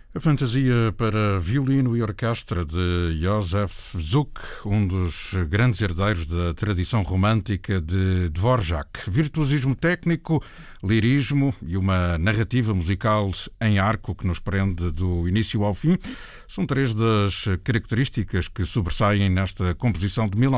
A fantasia para violino e orquestra de Józef Suk, um dos grandes herdeiros da tradição romântica de Dvorak. Virtuosismo técnico, lirismo e uma narrativa musical em arco que nos prende do início ao fim são três das características que sobressaem nesta composição de